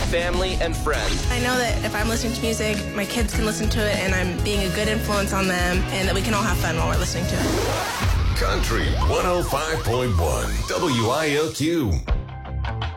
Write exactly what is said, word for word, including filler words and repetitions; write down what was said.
family, and friends. I know that if I'm listening to music, my kids can listen to it, and I'm being a good influence on them, and that we can all have fun while we're listening to it. Country one oh five point one W I L Q.